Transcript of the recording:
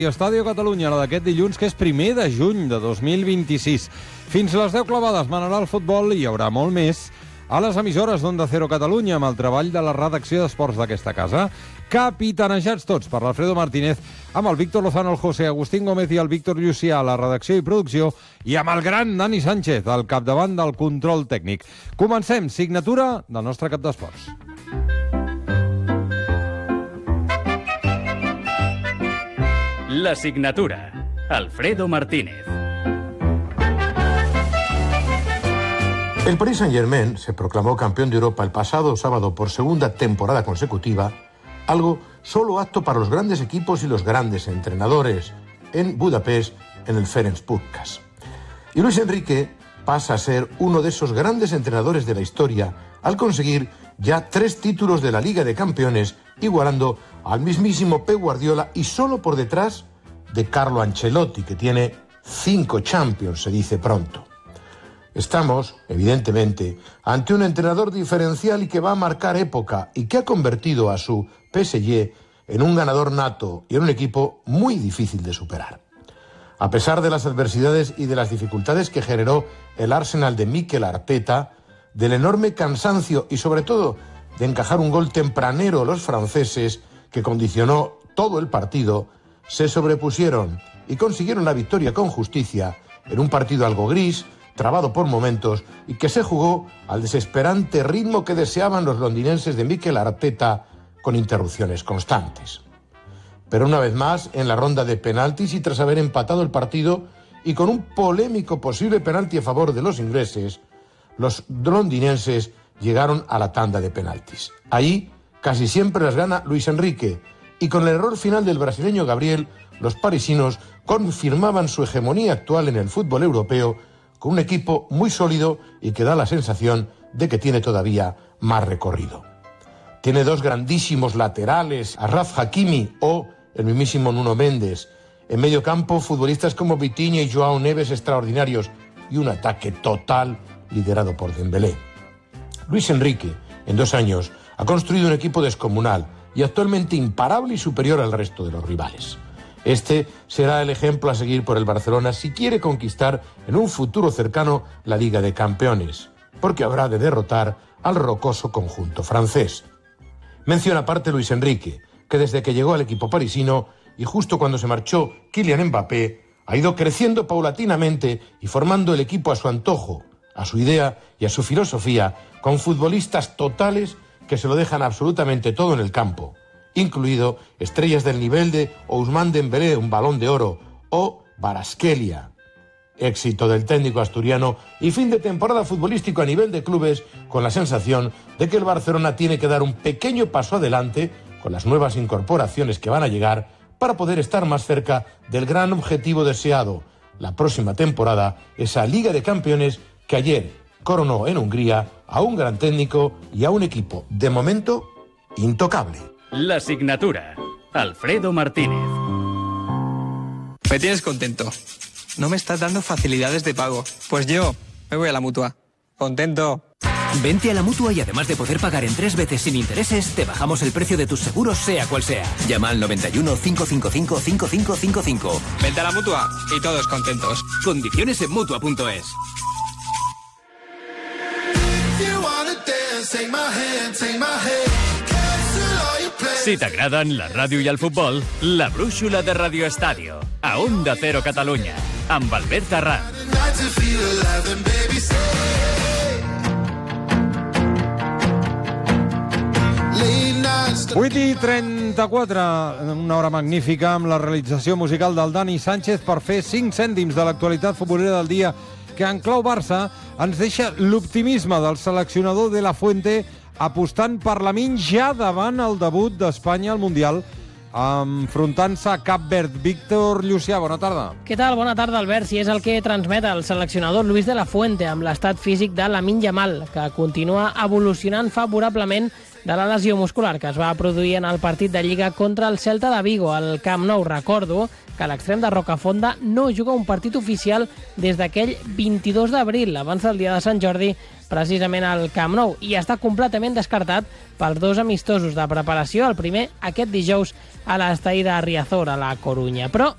Estadio Catalunya, la d'aquest dilluns, que és 1 de juny de 2026. Fins les 10 clavades manarà el futbol i hi haurà molt més a les emissores d'Onda Cero Catalunya amb el treball de la redacció d'esports d'aquesta casa. Capitanejats tots per l'Alfredo Martínez, amb el Víctor Lozano, el José Agustín Gómez i el Víctor Llucià a la redacció i producció, i amb el gran Dani Sánchez al capdavant del control tècnic. Comencem, signatura del nostre cap d'esports. La signatura. Alfredo Martínez. El Paris Saint-Germain se proclamó campeón de Europa el pasado sábado por segunda temporada consecutiva, algo solo apto para los grandes equipos y los grandes entrenadores, en Budapest, en el Ferencváros. Y Luis Enrique pasa a ser uno de esos grandes entrenadores de la historia al conseguir ya 3 títulos de la Liga de Campeones, igualando al mismísimo Pep Guardiola y solo por detrás de Carlo Ancelotti, que tiene 5 Champions, se dice pronto. Estamos, evidentemente, ante un entrenador diferencial y que va a marcar época y que ha convertido a su PSG en un ganador nato y en un equipo muy difícil de superar. A pesar de las adversidades y de las dificultades que generó el Arsenal de Mikel Arteta, del enorme cansancio y sobre todo de encajar un gol tempranero los franceses que condicionó todo el partido, se sobrepusieron y consiguieron la victoria con justicia en un partido algo gris, trabado por momentos y que se jugó al desesperante ritmo que deseaban los londinenses de Mikel Arteta con interrupciones constantes. Pero una vez más, en la ronda de penaltis y tras haber empatado el partido y con un polémico posible penalti a favor de los ingleses, los londinenses llegaron a la tanda de penaltis. Ahí casi siempre las gana Luis Enrique, y con el error final del brasileño Gabriel, los parisinos confirmaban su hegemonía actual en el fútbol europeo con un equipo muy sólido y que da la sensación de que tiene todavía más recorrido. Tiene 2 grandísimos laterales, Achraf Hakimi o el mismísimo Nuno Méndez. En medio campo, futbolistas como Vitinha y Joao Neves extraordinarios y un ataque total liderado por Dembélé. Luis Enrique, en 2 años, ha construido un equipo descomunal y actualmente imparable y superior al resto de los rivales. Este será el ejemplo a seguir por el Barcelona si quiere conquistar en un futuro cercano la Liga de Campeones, porque habrá de derrotar al rocoso conjunto francés. Menciona aparte Luis Enrique, que desde que llegó al equipo parisino y justo cuando se marchó Kylian Mbappé, ha ido creciendo paulatinamente y formando el equipo a su antojo, a su idea y a su filosofía, con futbolistas totales que se lo dejan absolutamente todo en el campo, incluido estrellas del nivel de Ousmane Dembélé, un Balón de Oro, o Kvaratskhelia. Éxito del técnico asturiano y fin de temporada futbolístico a nivel de clubes, con la sensación de que el Barcelona tiene que dar un pequeño paso adelante con las nuevas incorporaciones que van a llegar para poder estar más cerca del gran objetivo deseado, la próxima temporada, esa Liga de Campeones que ayer coronó en Hungría a un gran técnico y a un equipo, de momento, intocable. La signatura. Alfredo Martínez. Me tienes contento. No me estás dando facilidades de pago. Pues yo me voy a la Mutua. Contento. Vente a la Mutua y además de poder pagar en 3 veces sin intereses, te bajamos el precio de tus seguros sea cual sea. Llama al 91 555 5555. Vente a la Mutua y todos contentos. Condiciones en Mutua.es. Si t'agraden la ràdio i el futbol, la brúixola de Radio Estadio, a Onda Cero Catalunya, amb Albert Arran. Vuit i 34, una hora magnífica amb la realització musical del Dani Sánchez per fer 5 cèntims de l'actualitat futbolera del dia, que en clau Barça ens deixa l'optimisme del seleccionador de la Fuente apostant per Lamine ja davant el debut d'Espanya al Mundial, enfrontant-se a Cap Verd. Víctor Llucià, bona tarda. Què tal? Bona tarda, Albert. Si és el que transmet el seleccionador Luis de la Fuente amb l'estat físic de Lamine Yamal, que continua evolucionant favorablement de la lesió muscular que es va produir en el partit de Lliga contra el Celta de Vigo al Camp Nou. Recordo que l'extrem de Rocafonda no juga un partit oficial des d'aquell 22 d'abril, abans del dia de Sant Jordi, precisament al Camp Nou, i està completament descartat pels 2 amistosos de preparació, el primer aquest dijous a l'estadi de Riazor, a la Corunya. Però